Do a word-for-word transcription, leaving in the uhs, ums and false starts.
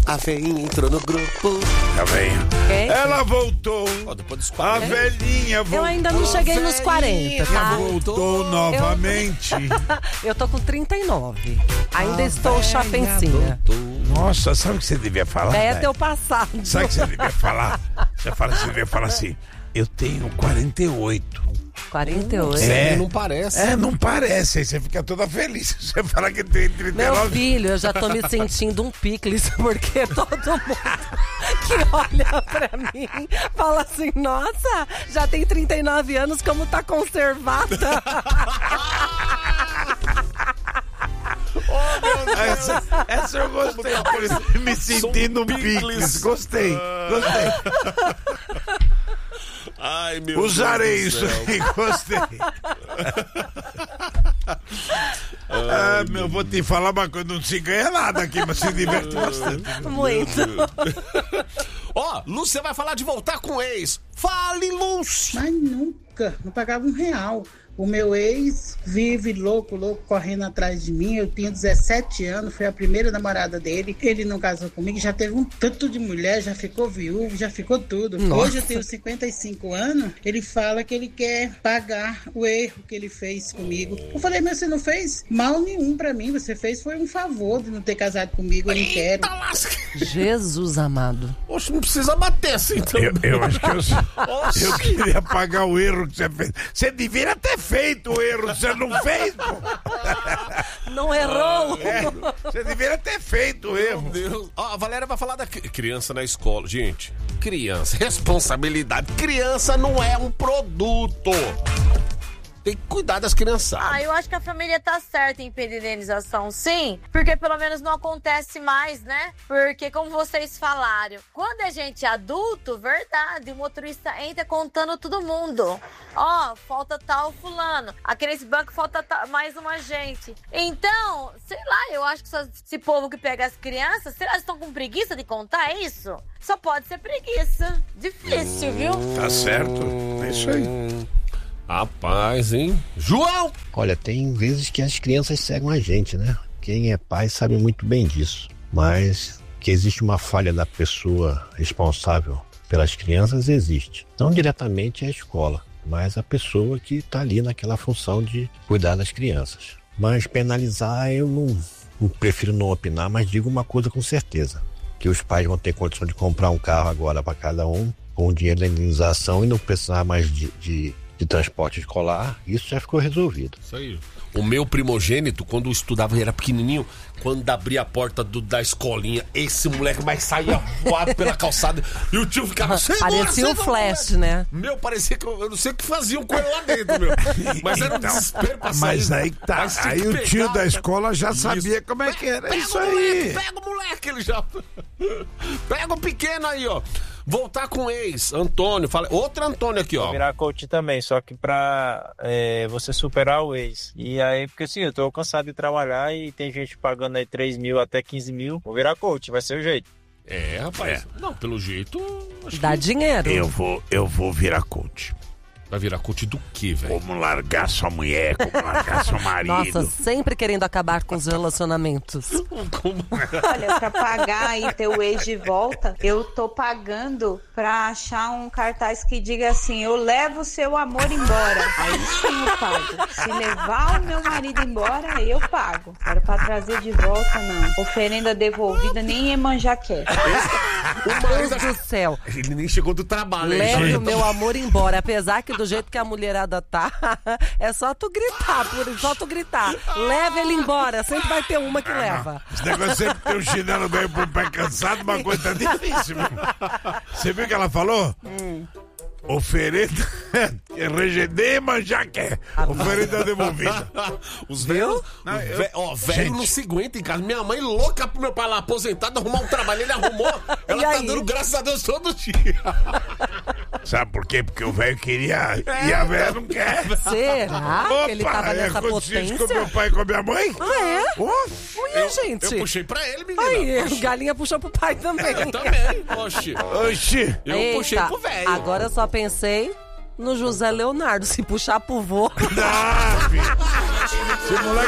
A veinha entrou no grupo. A veinha. Quem? Ela voltou. Ó, depois dos A quarenta. velhinha voltou. Eu ainda não cheguei nos quarenta, tá? Voltou novamente. Eu tô com trinta e nove. Ainda estou chapencinha. Nossa, sabe o que você devia falar? É né? teu passado. Sabe o que você devia falar? Você, fala, você devia falar assim, eu tenho quarenta e oito. quarenta e oito. É. Não parece. É, não parece, aí você fica toda feliz. Você fala que tem trinta e nove. Meu filho, eu já tô me sentindo um picles, porque todo mundo que olha pra mim fala assim, nossa, já tem trinta e nove anos, como tá conservada. Oh, meu Deus. Essa, essa eu gostei, por isso, me sentindo um picles. Gostei, gostei. Ai, meu Usarei Deus do isso céu. aí, gostei. Ah, meu, vou te falar uma coisa, não se ganha nada aqui, mas se diverte bastante. Muito. Ó, Lúcia vai falar de voltar com o ex. Fale, Lúcia. Mas nunca, não pagava um real. O meu ex vive louco, louco, correndo atrás de mim. Eu tinha dezessete anos, fui a primeira namorada dele. Ele não casou comigo, já teve um tanto de mulher, já ficou viúvo, já ficou tudo. Nossa. Hoje eu tenho cinquenta e cinco anos, ele fala que ele quer pagar o erro que ele fez comigo. Eu falei, mas você não fez mal nenhum pra mim, você fez foi um favor de não ter casado comigo, eu não quero. Eita lasca. Jesus amado. Oxe, não precisa bater assim também. Eu, eu acho que eu, Oxi. eu queria pagar o erro que você fez. Você deveria ter feito o erro, você não fez, pô. Não errou. É, você deveria ter feito o erro. Meu Deus. Ó, a Valéria vai falar da cri- criança na escola. Gente, criança, responsabilidade. Criança não é um produto. Tem que cuidar das criançadas. Ah, eu acho que a família tá certa em pedir indenização, sim, porque pelo menos não acontece mais, né? Porque, como vocês falaram, quando a gente é adulto, verdade, o motorista entra contando todo mundo. Ó, falta tal fulano, aqui nesse banco falta ta- mais uma gente. Então, sei lá, eu acho que só esse povo que pega as crianças, será que eles estão com preguiça de contar isso? Só pode ser preguiça. Difícil, viu? Tá certo, é isso aí. Rapaz, hein? João! Olha, tem vezes que as crianças cegam a gente, né? Quem é pai sabe muito bem disso. Mas que existe uma falha da pessoa responsável pelas crianças, existe. Não diretamente a escola, mas a pessoa que está ali naquela função de cuidar das crianças. Mas penalizar, eu não, não prefiro não opinar, mas digo uma coisa com certeza. Que os pais vão ter condição de comprar um carro agora para cada um, com o dinheiro da indenização e não precisar mais de... de de transporte escolar, isso já ficou resolvido. Isso aí. O meu primogênito, quando eu estudava, ele era pequenininho, quando abria a porta do, da escolinha, esse moleque mais saía voado pela calçada e o tio ficava... Parecia um flash, né? Meu, parecia que eu, eu não sei o que faziam com ele lá dentro, meu. Mas era um Então, desespero pra sair. mas aí tá, Mas tinha aí que o pegar, tio da né? escola já Isso. sabia como é que era Pega isso o moleque, aí. pega o moleque, ele já... Pega o pequeno aí, ó. Voltar com o ex, Antônio, fala... Outro Antônio aqui, ó. Virar coach também, só que pra é, você superar o ex. E aí, porque assim, eu tô cansado de trabalhar e tem gente pagando aí três mil até quinze mil. Vou virar coach, vai ser o jeito. É, rapaz. Não, pelo jeito... Acho Dá que dinheiro. Eu vou, eu vou virar coach. vai virar coach do quê, velho? Como largar sua mulher, como largar seu marido. Nossa, sempre querendo acabar com os relacionamentos. Como... Olha, pra pagar aí teu ex de volta, eu tô pagando pra achar um cartaz que diga assim, eu levo seu amor embora. Aí sim eu pago. Se levar o meu marido embora, aí eu pago. Agora pra trazer de volta, não. Oferenda devolvida, nem Iemanjá quer. Meu Deus do céu. Ele nem chegou do trabalho. Leve o meu amor embora. Apesar que do jeito que a mulherada tá, é só tu gritar, por só tu gritar. Leva ele embora. Sempre vai ter uma que leva. Esse negócio sempre tem um chinelo meio pro pé cansado, uma coisa difícil. Você viu o que ela falou? Hum. Oferenda regendei, mas já quer. Oferenda devolvida. Os velhos. Ó, velho não se aguenta em casa. Minha mãe louca pro meu pai lá aposentado arrumar um trabalho. Ele arrumou. Ela E tá aí? dando graças a Deus todo dia. Sabe por quê? Porque o velho queria e a velha não quer. Será que ele tava nessa aconteceu isso potência? com meu pai e com a minha mãe? Ah, é? Uf. Ui, gente. Eu puxei pra ele, menina. Aí, Oxi. galinha puxou pro pai também. Eu também. Oxi. Oxi. Eu Eita, puxei pro velho. agora eu só pensei no José Leonardo. Se puxar pro vô. Não, filho. Esse moleque